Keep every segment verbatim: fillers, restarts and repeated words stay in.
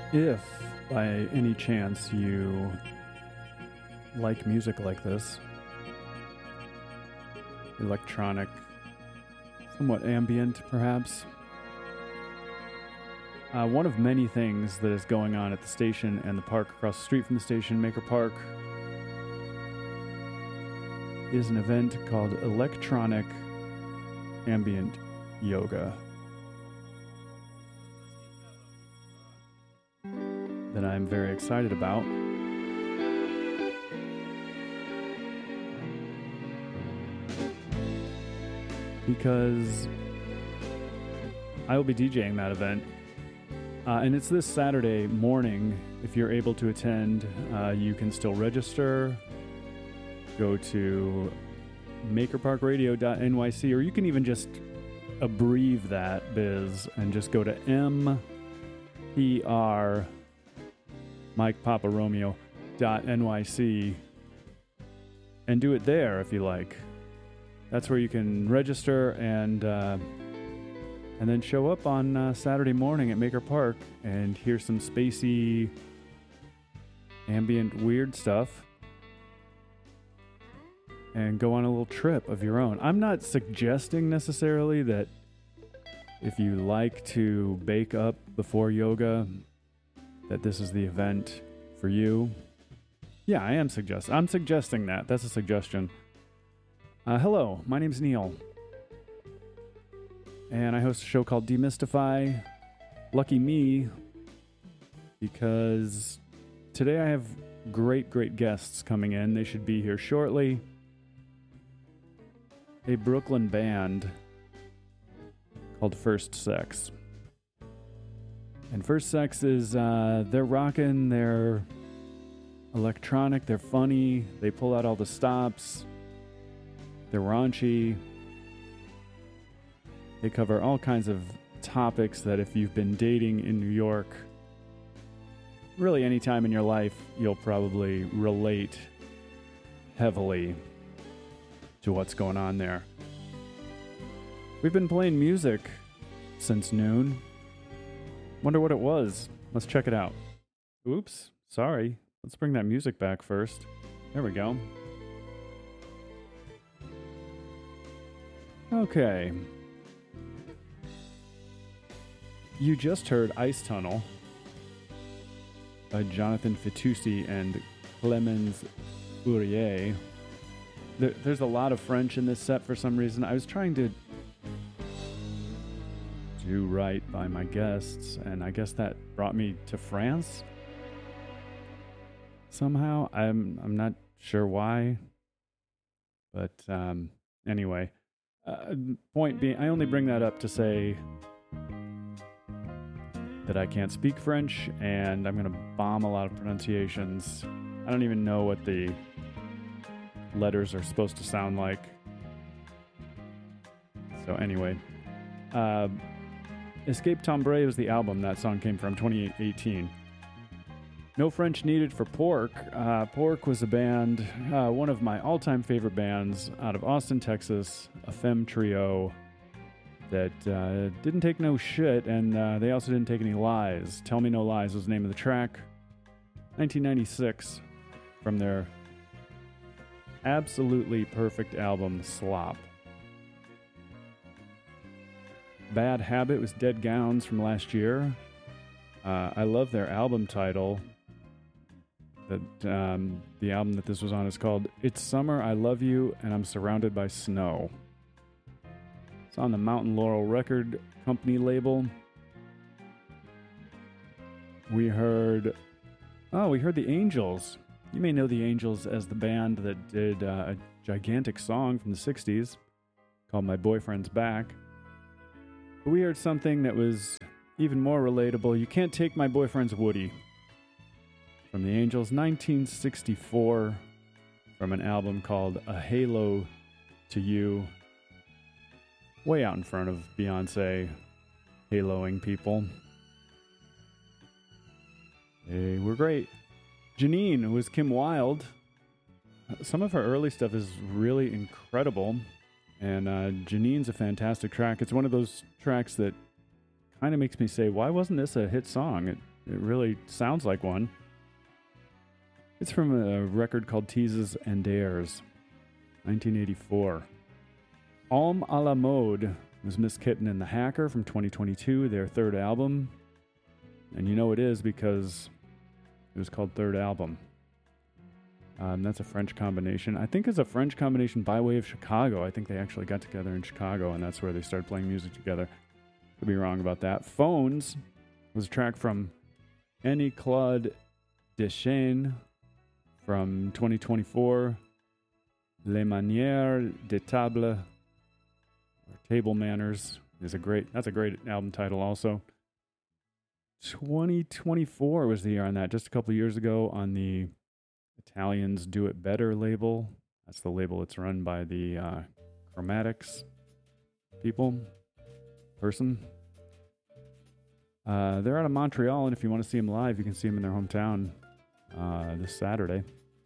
If by any chance you like music like this, electronic, somewhat ambient perhaps, uh, one of many things that is going on at the station and the park across the street from the station, Maker Park, is an event called Electronic Ambient Yoga that I'm very excited about. Because I will be DJing that event. Uh, and it's this Saturday morning. If you're able to attend, uh, you can still register. Go to maker park radio dot N Y C, or you can even just abbreviate that biz and just go to M P R Mike Papa Romeo dot N Y C and do it there if you like. That's where you can register and uh, and then show up on uh, Saturday morning at Maker Park and hear some spacey, ambient, weird stuff and go on a little trip of your own. I'm not suggesting necessarily that if you like to bake up before yoga, that this is the event for you. Yeah, I am suggest. I'm suggesting that. That's a suggestion. Uh, hello, my name's Neil, and I host a show called Demystify. Lucky me, because today I have great, great guests coming in. They should be here shortly. A Brooklyn band called First Sex. And First Sex is, uh, they're rocking, they're electronic, they're funny, they pull out all the stops, they're raunchy. They cover all kinds of topics that if you've been dating in New York, really any time in your life, you'll probably relate heavily to what's going on there. We've been playing music since noon. Wonder what it was. Let's check it out. Oops, sorry. Let's bring that music back first. There we go. Okay. You just heard Ice Tunnel by Jonathan Fitoussi and Clemens Urier. There, there's a lot of French in this set for some reason. I was trying to do right by my guests, and I guess that brought me to France somehow. I'm I'm not sure why, but um, anyway. Uh, point being, I only bring that up to say that I can't speak French, and I'm going to bomb a lot of pronunciations. I don't even know what the letters are supposed to sound like. So anyway, uh, Escape Tombre was the album that song came from, twenty eighteen. No French needed for Pork. Uh, Pork was a band, uh, one of my all-time favorite bands out of Austin, Texas, a femme trio that uh, didn't take no shit, and uh, they also didn't take any lies. Tell Me No Lies was the name of the track. nineteen ninety-six, from their absolutely perfect album, Slop. Bad Habit was Dead Gowns from last year. Uh, I love their album title. That um, the album that this was on is called It's Summer, I Love You, and I'm Surrounded by Snow. It's on the Mountain Laurel Record Company label. We heard... Oh, we heard the Angels. You may know the Angels as the band that did uh, a gigantic song from the sixties called My Boyfriend's Back. But we heard something that was even more relatable. You Can't Take My Boyfriend's Woody. From the Angels, nineteen sixty-four, from an album called A Halo to You. Way out in front of Beyonce, haloing people. They were great. Janine was Kim Wilde. Some of her early stuff is really incredible, and uh, Janine's a fantastic track. It's one of those tracks that kind of makes me say, why wasn't this a hit song? It It really sounds like one. It's from a record called Teases and Dares, nineteen eighty-four. Alm a la Mode was Miss Kitten and the Hacker from twenty twenty-two, their third album. And you know it is because it was called Third Album. Um, that's a French combination. I think it's a French combination by way of Chicago. I think they actually got together in Chicago, and that's where they started playing music together. Could be wrong about that. Phones was a track from Annie Claude Deschênes from twenty twenty-four. Les Manières de Table, or Table Manners, is a great. That's a great album title. Also, twenty twenty-four was the year on that. Just a couple of years ago, on the Italians Do It Better label. That's the label that's run by the uh, Chromatics people, person. Uh, they're out of Montreal, and if you want to see them live, you can see them in their hometown uh, this Saturday.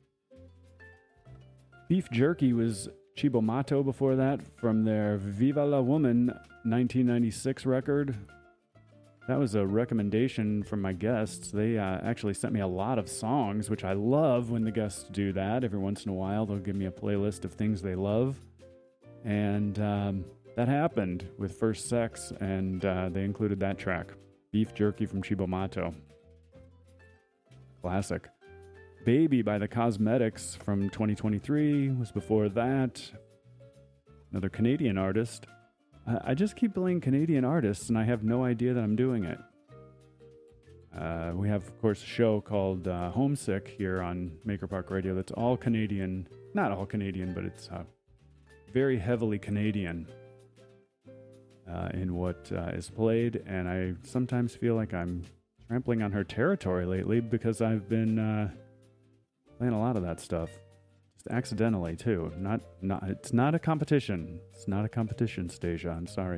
Beef Jerky was Cibo Matto before that from their Viva la Woman nineteen ninety-six record. That was a recommendation from my guests. They uh, actually sent me a lot of songs, which I love when the guests do that. Every once in a while, they'll give me a playlist of things they love. And um, that happened with First Sex, and uh, they included that track, Beef Jerky from Cibo Matto. Classic. Baby by the Cosmetics from twenty twenty-three was before that. Another Canadian artist. I just keep playing Canadian artists, and I have no idea that I'm doing it. Uh, we have, of course, a show called uh, Homesick here on Maker Park Radio that's all Canadian. Not all Canadian, but it's uh, very heavily Canadian uh, in what uh, is played. And I sometimes feel like I'm trampling on her territory lately because I've been uh, playing a lot of that stuff. Accidentally too. Not not it's not a competition. It's not a competition, Stasia. I'm sorry.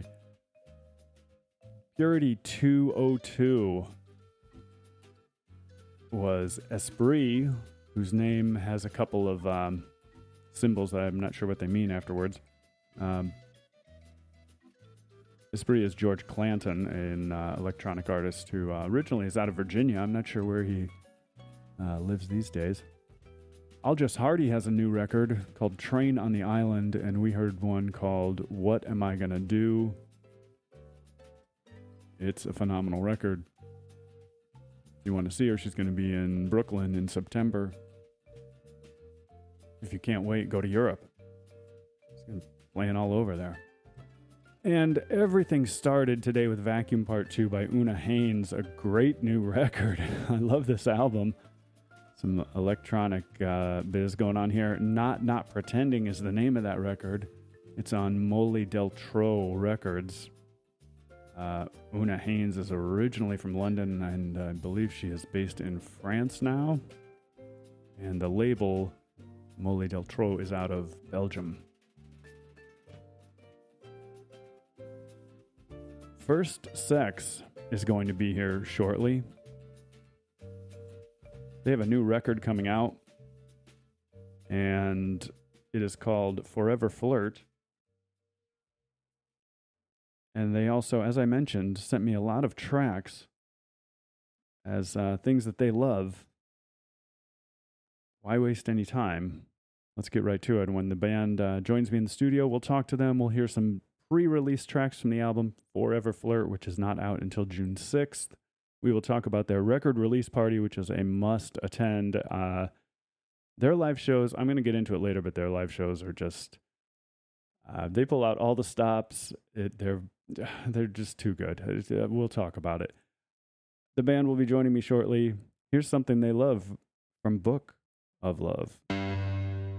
Purity two oh two was Esprit, whose name has a couple of um, symbols that I'm not sure what they mean afterwards. Um, Esprit is George Clanton, an uh, electronic artist who uh, originally is out of Virginia. I'm not sure where he uh, lives these days. Aldous Hardy has a new record called Train on the Island, and we heard one called What Am I Gonna Do? It's a phenomenal record. If you want to see her, she's going to be in Brooklyn in September. If you can't wait, go to Europe. She's going to be playing all over there. And everything started today with Vacuum Part two by Una Haynes, a great new record. I love this album. Some electronic uh, biz going on here. Not Not Pretending is the name of that record. It's on Molly Del Tro Records. Uh, Una Haynes is originally from London, and I believe she is based in France now. And the label, Molly Del Tro, is out of Belgium. First Sex is going to be here shortly. They have a new record coming out, and it is called Forever Flirt. And they also, as I mentioned, sent me a lot of tracks as uh, things that they love. Why waste any time? Let's get right to it. When the band uh, joins me in the studio, we'll talk to them. We'll hear some pre-release tracks from the album Forever Flirt, which is not out until June sixth. We will talk about their record release party, which is a must attend. Uh, their live shows, I'm going to get into it later, but their live shows are just, uh, they pull out all the stops. It, they're, they're just too good. Uh, we'll talk about it. The band will be joining me shortly. Here's something they love from Book of Love.